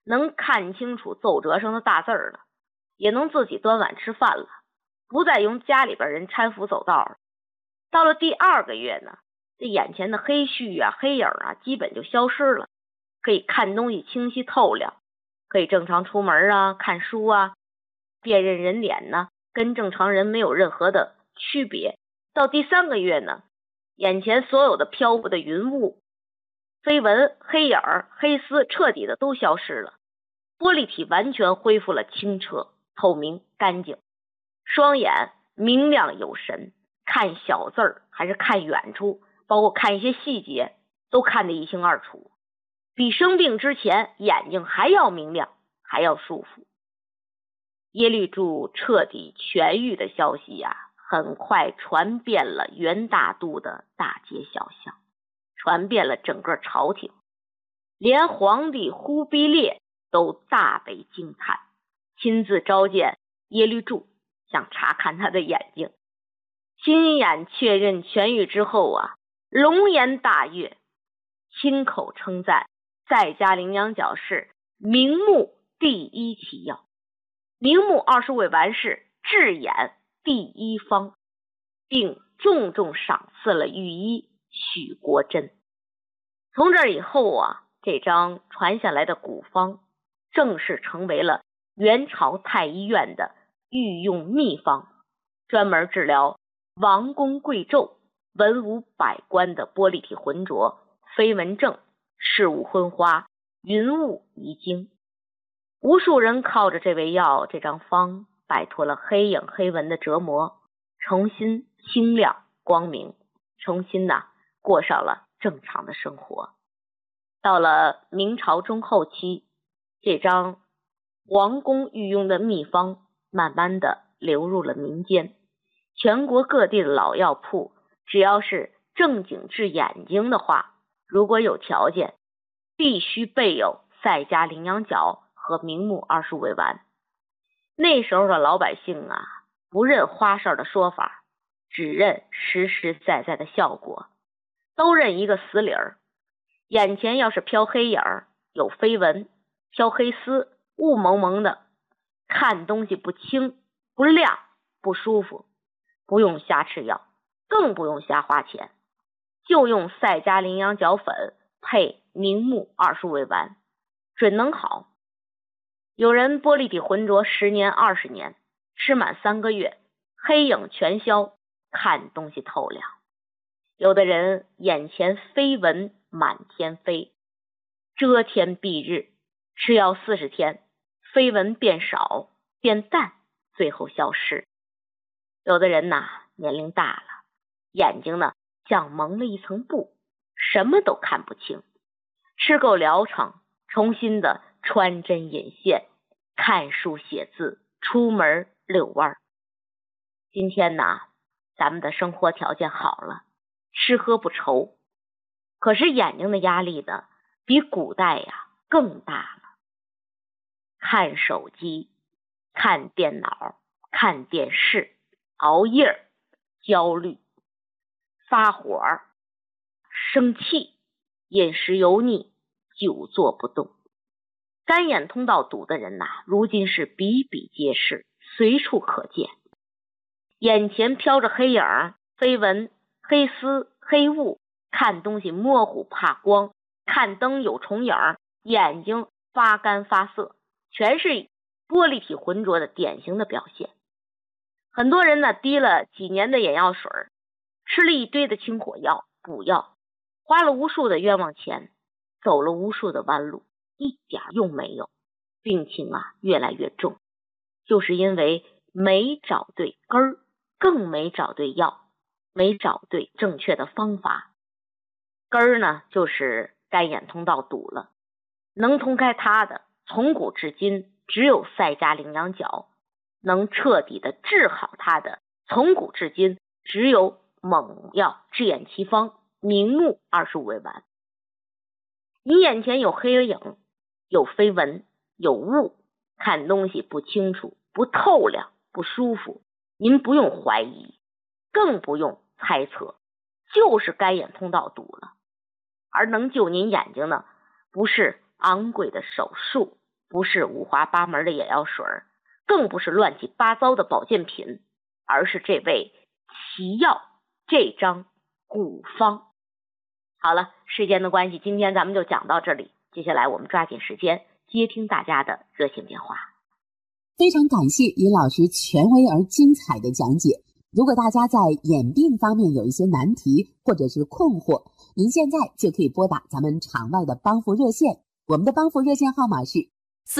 能看清楚奏折上的大字了，也能自己端碗吃饭了，不再用家里边人搀扶走道了。到了第2个月呢，这眼前的黑絮啊、黑影啊，基本就消失了，可以看东西清晰透亮，可以正常出门啊、看书啊，辨认人脸呢，跟正常人没有任何的区别。到第3个月呢，眼前所有的漂浮的云雾、飞蚊、黑影、黑丝彻底的都消失了，玻璃体完全恢复了清澈、透明、干净，双眼明亮有神，看小字儿还是看远处，包括看一些细节，都看得一清二楚，比生病之前眼睛还要明亮，还要舒服。耶律柱彻底痊愈的消息呀，很快传遍了元大都的大街小巷，传遍了整个朝廷，连皇帝忽必烈都大为惊叹，亲自召见耶律柱，想查看他的眼睛。亲眼确认痊愈之后啊，龙颜大悦，亲口称赞在家羚羊角是明目第1奇药，明目20味丸是治眼第1方，并重重赏赐了御医许国珍。从这以后啊，这张传下来的古方正式成为了元朝太医院的御用秘方，专门治疗王公贵胄、文武百官的玻璃体浑浊、飞蚊症、事物昏花、云雾遗精。无数人靠着这味药、这张方，摆脱了黑影黑蚊的折磨，重新清亮光明，重新过上了正常的生活。到了明朝中后期，这张皇宫御用的秘方慢慢的流入了民间，全国各地的老药铺，只要是正经治眼睛的话，如果有条件，必须备有赛家羚羊角和明目20味丸。那时候的老百姓啊，不认花哨的说法，只认实实在在的效果，都认一个死理儿。眼前要是飘黑影儿、有飞蚊、飘黑丝、雾蒙蒙的，看东西不清、不亮、不舒服，不用瞎吃药，更不用瞎花钱，就用赛家羚羊角粉配明目20味丸，准能好。有人玻璃体浑浊10年、20年，吃满3个月，黑影全消，看东西透亮。有的人眼前飞蚊满天飞，遮天蔽日，吃药40天，飞蚊变少变淡，最后消失。有的人年龄大了，眼睛像蒙了一层布，什么都看不清，吃够疗程，重新的穿针引线，看书写字，出门遛弯。今天咱们的生活条件好了，吃喝不愁，可是眼睛的压力比古代更大了。看手机、看电脑、看电视，熬夜、焦虑、发火、生气、饮食油腻、久坐不动。干眼通道堵的人如今是比比皆是，随处可见。眼前飘着黑影、飞蚊、黑丝、黑雾，看东西模糊怕光，看灯有重影，眼睛发干发涩，全是玻璃体浑浊的典型的表现。很多人滴了几年的眼药水，吃了一堆的清火药、补药，花了无数的冤枉钱，走了无数的弯路，一点用没有，病情越来越重，就是因为没找对根儿，更没找对药，没找对正确的方法。根儿就是干眼通道堵了，能通开它的，从古至今只有赛家羚羊角，能彻底的治好它的，从古至今只有猛药治眼奇方明目25味丸。你眼前有黑影，有飞蚊，有雾，看东西不清楚，不透亮，不舒服，您不用怀疑，更不用猜测，就是干眼通道堵了。而能救您眼睛不是昂贵的手术， 不是五花八门的眼药水，更不是乱七八糟的保健品，而是这味奇药，这张古方。好了，时间的关系，今天咱们就讲到这里，接下来我们抓紧时间接听大家的热线电话。 非常感谢尹老师权威而精彩的讲解。如果大家在眼病方面有一些难题或者是困惑，您现在就可以拨打咱们场外的帮扶热线，我们的帮扶热线号码是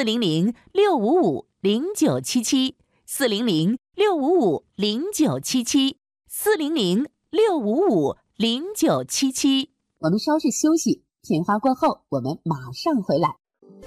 400-655-0977 400-655-0977 400-655-0977。 我们稍事休息，片花过后我们马上回来。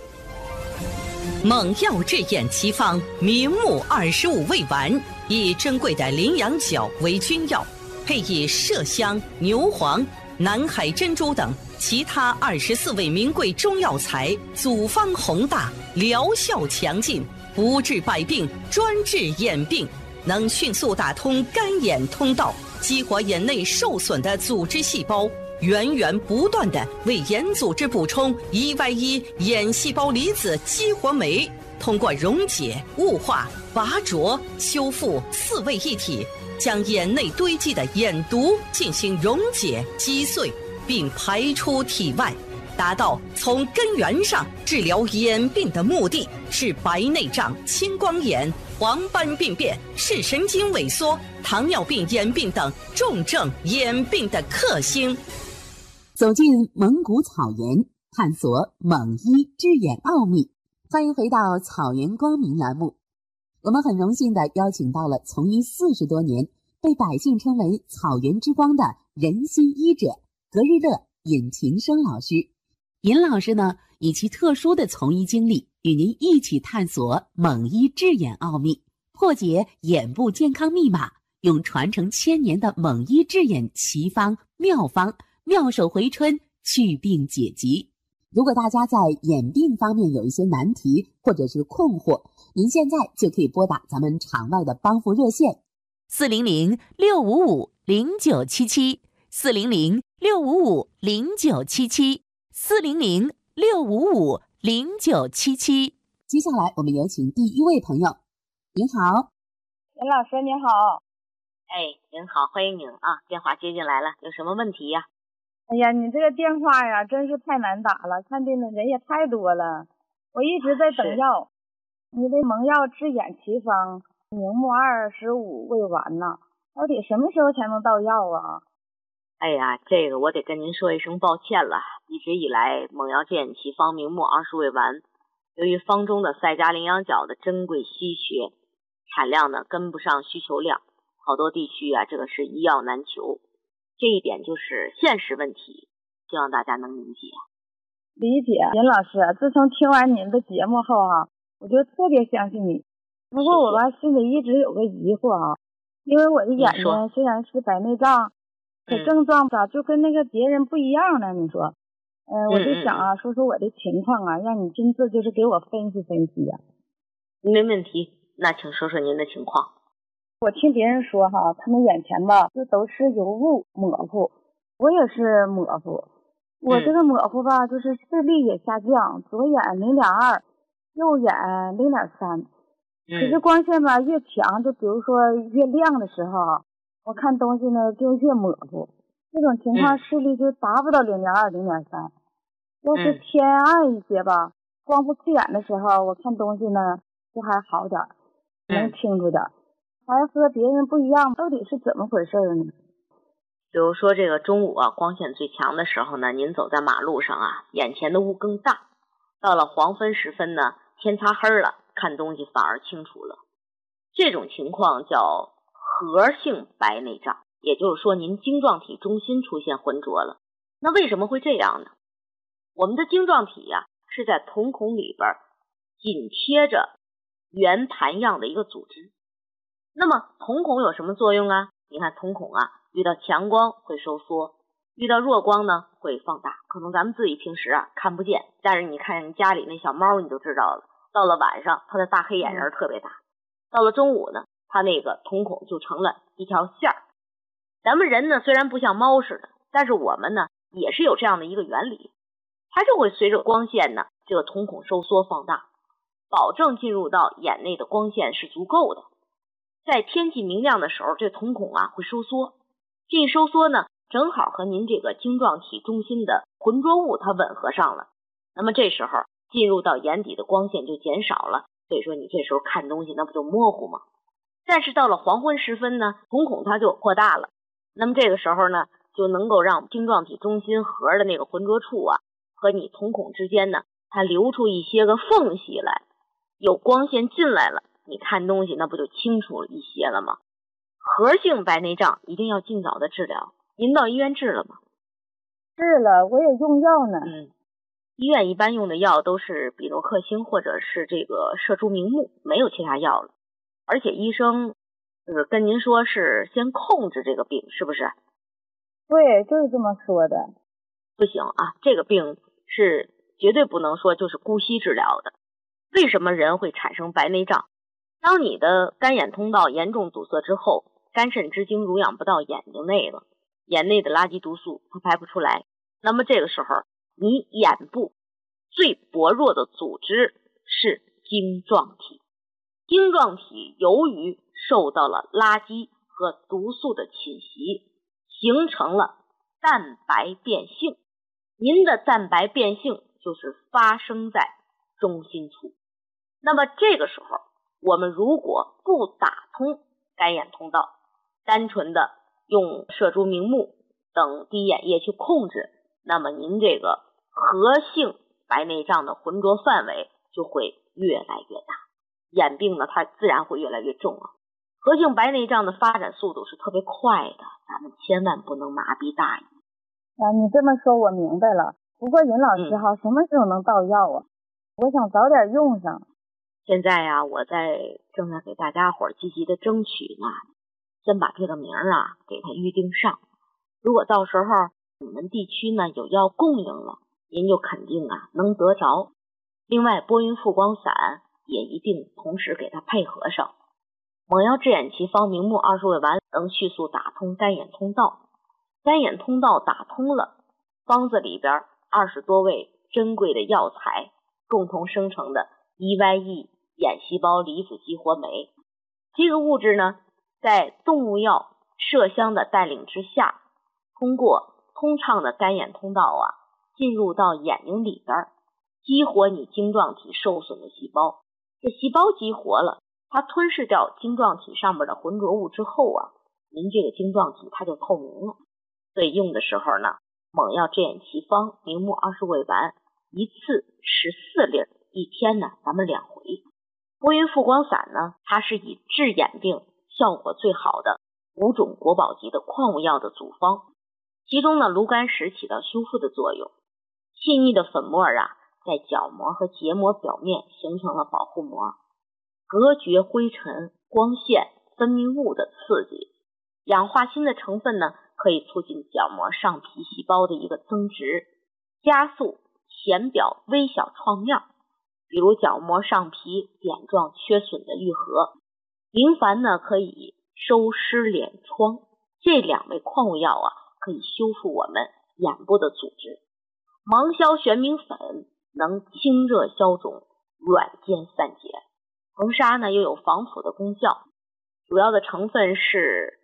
猛药治眼奇方明目25味丸，以珍贵的羚羊角为君药，配以麝香、牛黄、南海珍珠等其他24味名贵中药材，组方宏大，疗效强劲，不治百病，专治眼病，能迅速打通干眼通道，激活眼内受损的组织细胞，源源不断地为眼组织补充1Y1眼细胞离子激活酶，通过溶解、雾化、拔灼、修复4位一体，将眼内堆积的眼毒进行溶解击碎，并排出体外，达到从根源上治疗眼病的目的，是白内障、青光眼、黄斑病变、视神经萎缩、糖尿病眼病等重症眼病的克星。 走进蒙古草原，探索蒙医治眼奥秘。欢迎回到草原光明栏目。我们很荣幸地邀请到了从医40多年，被百姓称为草原之光的人心医者格日乐尹廷生老师。尹老师呢，以其特殊的从医经历，与您一起探索蒙医治眼奥秘，破解眼部健康密码，用传承1000年的蒙医治眼奇方妙方，妙手回春，祛病解疾。如果大家在眼病方面有一些难题或者是困惑，您现在就可以拨打咱们场外的帮扶热线 400-655-0977 400-655-0977 400-655-0977。 接下来我们有请第一位朋友。您好。 尹老师您好。 您好，欢迎您啊，电话接进来了，有什么问题呀？ 哎呀，你这个电话呀，真是太难打了，看病的人也太多了，我一直在等药。你的蒙药治眼奇方明目25味丸呐，到底什么时候才能到药啊？ 哎呀，这个我得跟您说一声抱歉了。一直以来，蒙药治眼奇方明目20味丸，由于方中的赛迦羚羊角的珍贵稀缺，产量呢跟不上需求量，好多地区啊，这个是一药难求。这一点就是现实问题，希望大家能理解。 理解，尹老师，自从听完您的节目后我就特别相信你。不过我心里一直有个疑惑因为我的眼睛虽然是白内障，可症状咋就跟那个别人不一样呢？你说，我就想说说我的情况让你亲自就是给我分析分析呀。 没问题，那请说说您的情况。 我听别人说他们眼前吧就都是有雾模糊，我也是模糊。我这个模糊吧，就是视力也下降，左眼0.2，右眼0.3。可是光线吧越强，就比如说越亮的时候我看东西呢就越模糊。这种情况视力就达不到0.2、0.3。要是天暗一些吧，光不刺眼的时候，我看东西呢就还好点，能清楚点。还和别人不一样，到底是怎么回事呢？ 比如说这个中午光线最强的时候呢，您走在马路上眼前的雾更大，到了黄昏时分呢，天擦黑了，看东西反而清楚了。这种情况叫核性白内障，也就是说您晶状体中心出现浑浊了。那为什么会这样呢？我们的晶状体是在瞳孔里边紧贴着圆盘样的一个组织。那么瞳孔有什么作用你看瞳孔遇到强光会收缩，遇到弱光呢会放大。可能咱们自己平时看不见，但是你看你家里那小猫你就知道了，到了晚上它的大黑眼仁特别大，到了中午呢它那个瞳孔就成了一条线儿。咱们人呢虽然不像猫似的，但是我们呢也是有这样的一个原理，它就会随着光线呢这个瞳孔收缩放大。 保证进入到眼内的光线是足够的。在天气明亮的时候，这瞳孔会收缩，这一收缩呢，正好和您这个晶状体中心的浑浊物它吻合上了，那么这时候进入到眼底的光线就减少了，所以说你这时候看东西那不就模糊吗？但是到了黄昏时分呢，瞳孔它就扩大了，那么这个时候呢，就能够让晶状体中心核的那个浑浊处和你瞳孔之间呢，它留出一些个缝隙来，有光线进来了，你看东西那不就清楚了一些了吗？核性白内障一定要尽早的治疗。您到医院治了吗？ 治了，我也用药呢。 医院一般用的药都是比诺克星或者是这个射出明目，没有其他药了。而且医生跟您说是先控制这个病，是不是？ 对，就是这么说的。 不行这个病是绝对不能说就是姑息治疗的。为什么人会产生白内障？当你的干眼通道严重堵塞之后，肝肾之精濡养不到眼睛内了，眼内的垃圾毒素它排不出来，那么这个时候你眼部最薄弱的组织是晶状体。晶状体由于受到了垃圾和毒素的侵袭，形成了蛋白变性。您的蛋白变性就是发生在中心处。那么这个时候我们如果不打通干眼通道，单纯的用射出明目等滴眼液去控制，那么您这个核性白内障的浑浊范围就会越来越大，眼病呢它自然会越来越重核性白内障的发展速度是特别快的，咱们千万不能麻痹大意。 你这么说我明白了。不过尹老师什么时候能到药我想早点用上。 现在我正在给大家伙积极的争取呢，先把这个名给它预定上。如果到时候你们地区呢有药供应了，您就肯定能得着。另外拨云复光散也一定同时给它配合上。猛药治眼奇方明目20味丸能迅速打通干眼通道，干眼通道打通了，方子里边20多味珍贵的药材共同生成的 EYE 眼细胞离子激活酶，这个物质呢在动物药麝香的带领之下，通过通畅的干眼通道进入到眼睛里边，激活你晶状体受损的细胞。这细胞激活了，它吞噬掉晶状体上面的浑浊物之后您这个晶状体它就透明了。所以用的时候呢，猛药治眼奇方明目20味丸一次14粒，一天呢咱们2回。拨云复光散呢，它是以治眼病效果最好的5种国宝级的矿物药的组方，其中呢芦甘石起到修复的作用，细腻的粉末在角膜和结膜表面形成了保护膜，隔绝灰尘、光线、分泌物的刺激。氧化锌的成分呢，可以促进角膜上皮细胞的一个增殖，加速浅表微小创面，比如角膜上皮点状缺损的愈合。明矾呢可以收湿敛疮，这2味矿物药可以修复我们眼部的组织。芒硝玄明粉能清热消肿、软坚散结。硼砂呢又有防腐的功效，主要的成分是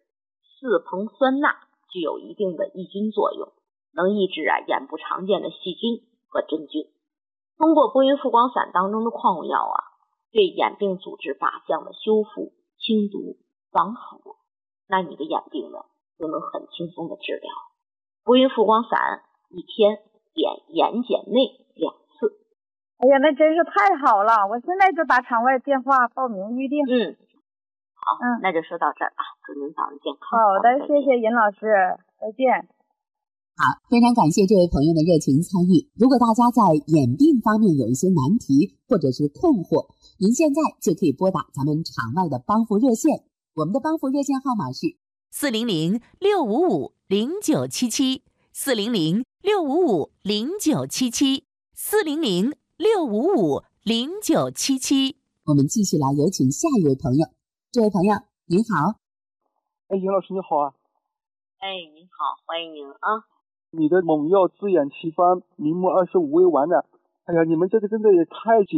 4硼酸钠，具有一定的抑菌作用，能抑制眼部常见的细菌和真菌。通过拨云复光散当中的矿物药对眼病组织靶向的修复、清毒、防腐，那你的眼病呢就能很轻松的治疗。拨云复光散一天点眼睑内2次。 哎呀，那真是太好了，我现在就打场外电话报名预定。 好，那就说到这儿祝您早日健康。 好的，谢谢尹老师，再见。 好，非常感谢这位朋友的热情参与。如果大家在眼病方面有一些难题或者是困惑，您现在就可以拨打咱们场外的帮扶热线，我们的帮扶热线号码是 400-655-0977 400-655-0977 400-655-0977。 我们继续来有请下一位朋友。这位朋友您好。 尹老师你好啊。 您好，欢迎您你的猛药治眼奇方明目25味丸呢，哎呀，你们这个真的也太